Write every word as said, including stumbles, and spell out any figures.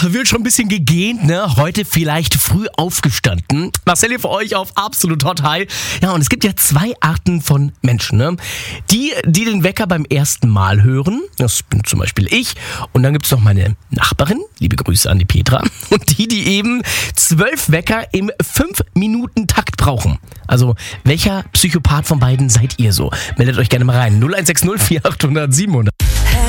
wird schon ein bisschen gegähnt, ne? Heute vielleicht früh aufgestanden. Marcel hier für euch auf Absolut Hot High. Ja, und es gibt ja zwei Arten von Menschen, ne? Die, die den Wecker beim ersten Mal hören, das bin zum Beispiel ich. Und dann gibt's noch meine Nachbarin, liebe Grüße an die Petra. Und die, die eben zwölf Wecker im fünf Minuten Takt brauchen. Also, welcher Psychopath von beiden seid ihr so? Meldet euch gerne mal rein. null eins sechs null vier acht null null sieben null null.